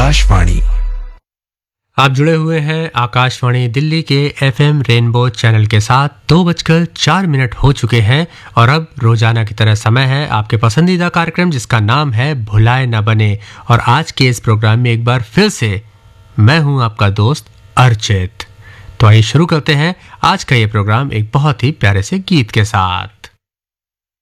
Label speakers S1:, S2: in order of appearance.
S1: आकाशवाणी।
S2: आप जुड़े हुए हैं आकाशवाणी दिल्ली के FM रेनबो चैनल के साथ। 2:04 हो चुके हैं और अब रोजाना की तरह समय है आपके पसंदीदा कार्यक्रम जिसका नाम है भुलाए न बने। और आज के इस प्रोग्राम में एक बार फिर से मैं हूं आपका दोस्त अर्चित। तो आइए शुरू करते हैं आज का ये प्रोग्राम एक बहुत ही प्यारे से गीत के साथ।